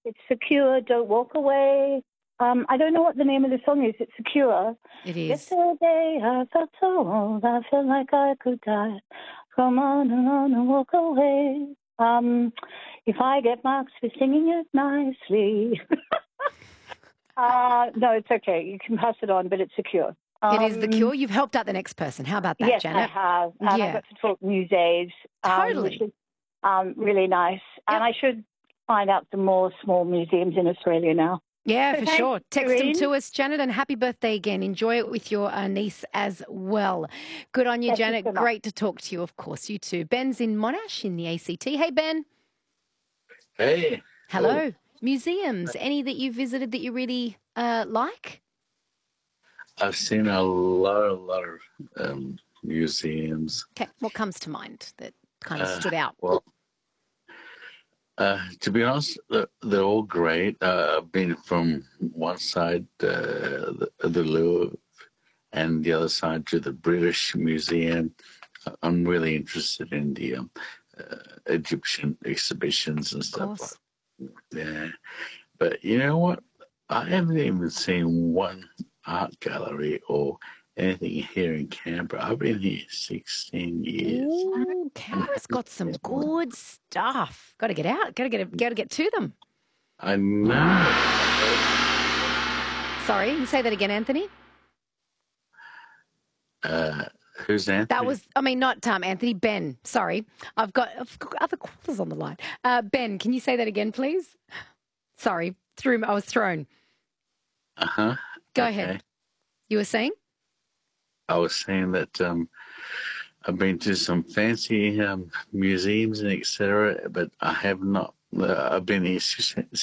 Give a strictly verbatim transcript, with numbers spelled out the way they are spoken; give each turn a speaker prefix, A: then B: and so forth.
A: It's secure. Don't walk away. Um, I don't know what the name of the song is. It's secure.
B: It is.
A: Yesterday I felt so old. I felt like I could die. Come on and on and walk away. Um, if I get marks for singing it nicely. uh, no, it's okay. You can pass it on, but it's secure.
B: It is The
A: Um,
B: Cure. You've helped out the next person. How about that,
A: Yes,
B: Janet?
A: I have. And I
B: Yeah.
A: got to talk museums, um,
B: Totally.
A: which is um, really nice. And I should find out some more small museums in Australia now.
B: Yeah,
A: So
B: for
A: thanks,
B: sure. Text them
A: Doreen.
B: to us, Janet, and happy birthday again. Enjoy it with your uh, niece as well. Good on you,
A: Thank you
B: Janet.
A: so much.
B: Great to talk to you, of course. You too. Ben's in Monash in the A C T. Hey, Ben.
C: Hey.
B: Hello. Museums. Any that you visited that you really uh, like?
C: I've seen a lot, a lot of um, museums.
B: Okay. What comes to mind that kind of
C: Uh,
B: stood out?
C: Well, uh, to be honest, they're, they're all great. Uh, I've been from one side, uh, the, the Louvre, and the other side to the British Museum. I'm really interested in the um, uh, Egyptian exhibitions and
B: Of
C: stuff
B: course.
C: like that. Yeah. But you know what? I haven't even seen one art gallery or anything here in Canberra. I've been here sixteen years.
B: Ooh, Canberra's got some good stuff. Got to get out. Got to get. Got to get to them.
C: I know.
B: Sorry, you say that again, Anthony.
C: Uh, who's Anthony?
B: That was, I mean, not um, Anthony, Ben. Sorry. I've got, I've got other callers on the line. Uh, Ben, can you say that again, please? Sorry, threw, I was thrown.
C: Uh-huh.
B: Go
C: okay.
B: ahead. You were saying?
C: I was saying that um, I've been to some fancy um, museums and et cetera, but I have not. Uh, I've been here